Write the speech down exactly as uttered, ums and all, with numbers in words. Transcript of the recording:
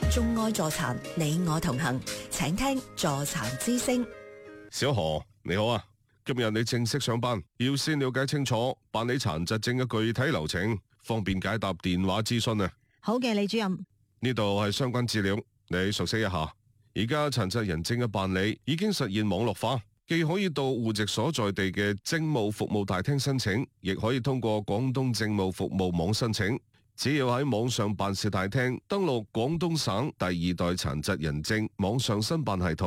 眾愛助殘，你我同行，請聽助殘之聲。 小何你好啊，今日你正式上班，要先了解清楚辦理殘疾證嘅具體流程，方便解答電話諮詢啊。 好嘅，李主任。 呢度係相關資料，你熟悉一下。而家殘疾人證嘅辦理已經實現網絡化，既可以到戶籍所在地嘅政務服務大廳申請，亦可以通過廣東政務服務網申請。只要喺網上辦事大廳登錄廣東省第二代殘疾人證網上申辦系統。